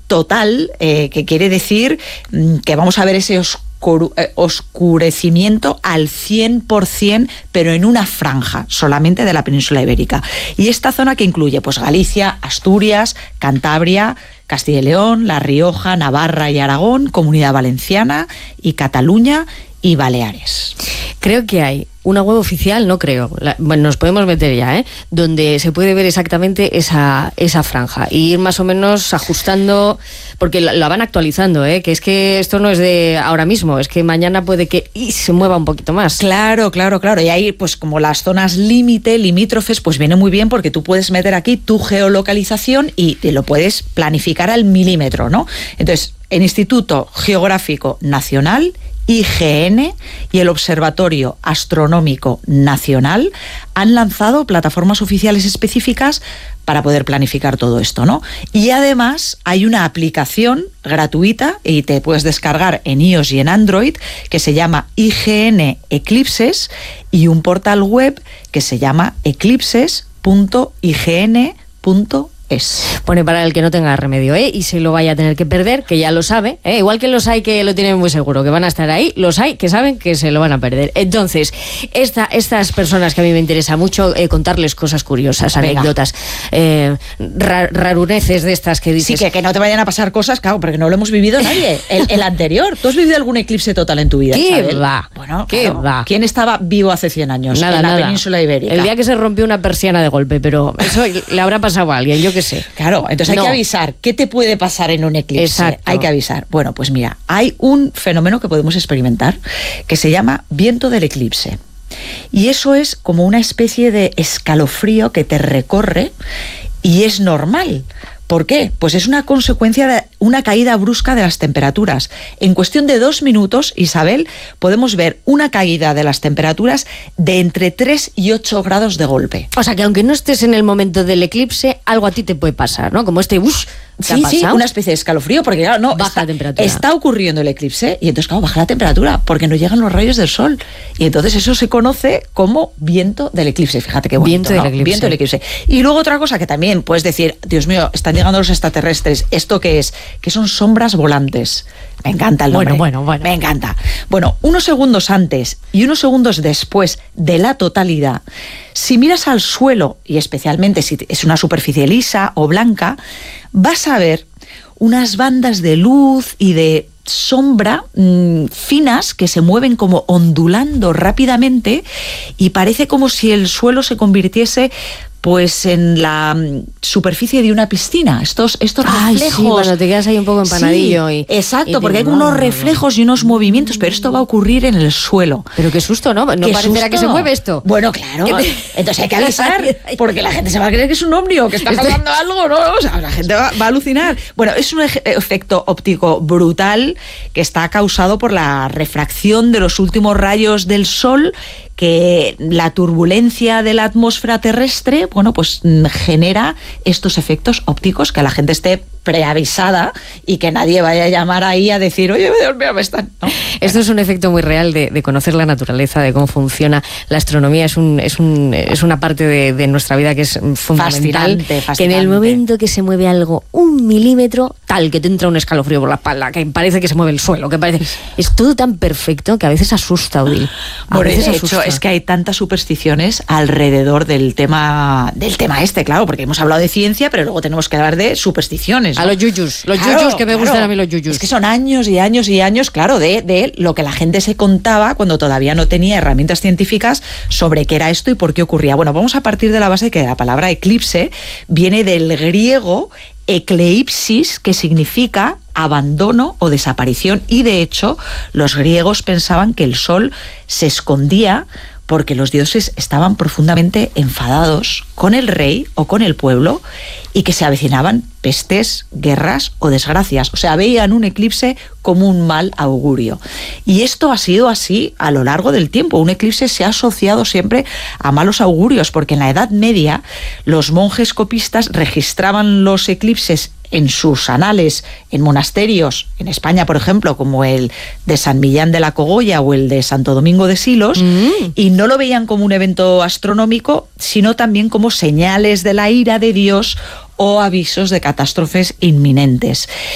total, que quiere decir que vamos a ver ese oscurecimiento al 100%, pero en una franja solamente de la península ibérica. Y esta zona que incluye pues Galicia, Asturias, Cantabria, Castilla y León, La Rioja, Navarra y Aragón, Comunidad Valenciana y Cataluña y Baleares. Creo que hay una web oficial, no creo, bueno, nos podemos meter ya, donde se puede ver exactamente esa franja y ir más o menos ajustando, porque la van actualizando, que es que esto no es de ahora mismo, es que mañana puede que se mueva un poquito más. Claro. Y ahí, pues como las zonas limítrofes, pues viene muy bien porque tú puedes meter aquí tu geolocalización y te lo puedes planificar al milímetro, ¿no? Entonces, el Instituto Geográfico Nacional, IGN, y el Observatorio Astronómico Nacional han lanzado plataformas oficiales específicas para poder planificar todo esto, ¿no? Y además hay una aplicación gratuita y te puedes descargar en iOS y en Android que se llama IGN Eclipses y un portal web que se llama eclipses.ign.es. Pone para el que no tenga remedio, y se lo vaya a tener que perder, que ya lo sabe, igual que los hay que lo tienen muy seguro, que van a estar ahí, los hay que saben que se lo van a perder. Entonces, estas personas que a mí me interesa mucho contarles cosas curiosas, anécdotas, raruneces de estas que dices. Sí, que no te vayan a pasar cosas, claro, porque no lo hemos vivido nadie. El anterior. ¿Tú has vivido algún eclipse total en tu vida? ¿Qué va? Bueno, ¿Qué claro. va? ¿Quién estaba vivo hace 100 años en la península ibérica? El día que se rompió una persiana de golpe, pero eso le habrá pasado a alguien, yo qué sé. Claro, entonces hay que avisar. ¿Qué te puede pasar en un eclipse? Exacto. Hay que avisar. Bueno, pues mira, hay un fenómeno que podemos experimentar que se llama viento del eclipse. Y eso es como una especie de escalofrío que te recorre y es normal. ¿Por qué? Pues es una consecuencia de una caída brusca de las temperaturas. En cuestión de 2 minutos, Isabel, podemos ver una caída de las temperaturas de entre 3 y 8 grados de golpe. O sea, que aunque no estés en el momento del eclipse, algo a ti te puede pasar, ¿no? Como este Sí, una especie de escalofrío, porque claro, baja la temperatura. Está ocurriendo el eclipse y entonces, claro, baja la temperatura porque no llegan los rayos del sol. Y entonces eso se conoce como viento del eclipse. Fíjate qué bonito, viento del eclipse. Y luego otra cosa que también puedes decir, Dios mío, están llegando los extraterrestres. ¿Esto qué es? Que son sombras volantes. Me encanta el nombre. Bueno. Me encanta. Bueno, unos segundos antes y unos segundos después de la totalidad, si miras al suelo, y especialmente si es una superficie lisa o blanca, vas a ver unas bandas de luz y de sombra finas que se mueven como ondulando rápidamente y parece como si el suelo se convirtiese pues en la superficie de una piscina, estos reflejos. Sí, cuando te quedas ahí un poco empanadillo. Sí, exacto, porque hay unos reflejos y unos movimientos, pero esto va a ocurrir en el suelo. Pero qué susto, ¿no? No parecerá que se mueve esto. Bueno, claro. Entonces hay que avisar, porque la gente se va a creer que es un ovni o que está pasando algo, ¿no? O sea, la gente va a alucinar. Bueno, es un efecto óptico brutal que está causado por la refracción de los últimos rayos del sol, que la turbulencia de la atmósfera terrestre, bueno, pues genera estos efectos ópticos, que la gente esté preavisada y que nadie vaya a llamar ahí a decir, oye, Dios mío, me están... ¿no? Esto es un efecto muy real de conocer la naturaleza, de cómo funciona la astronomía. Es una parte de nuestra vida que es fundamental. Fascinante. Que en el momento que se mueve algo 1 milímetro, tal, que te entra un escalofrío por la espalda, que parece que se mueve el suelo, que parece... Es todo tan perfecto que a veces asusta, Odil. Por hecho, es que hay tantas supersticiones alrededor del tema este, claro, porque hemos hablado de ciencia, pero luego tenemos que hablar de supersticiones, ¿no? A los yuyus, yuyus que me gustan a mí los yuyus. Es que son años y años y años, claro, de lo que la gente se contaba cuando todavía no tenía herramientas científicas sobre qué era esto y por qué ocurría. Bueno, vamos a partir de la base que la palabra eclipse viene del griego ecleipsis, que significa abandono o desaparición, y de hecho los griegos pensaban que el sol se escondía porque los dioses estaban profundamente enfadados con el rey o con el pueblo y que se avecinaban pestes, guerras o desgracias. O sea, veían un eclipse como un mal augurio. Y esto ha sido así a lo largo del tiempo. Un eclipse se ha asociado siempre a malos augurios, porque en la Edad Media los monjes copistas registraban los eclipses en sus anales, en monasterios, en España, por ejemplo, como el de San Millán de la Cogolla o el de Santo Domingo de Silos, y no lo veían como un evento astronómico, sino también como señales de la ira de Dios o avisos de catástrofes inminentes.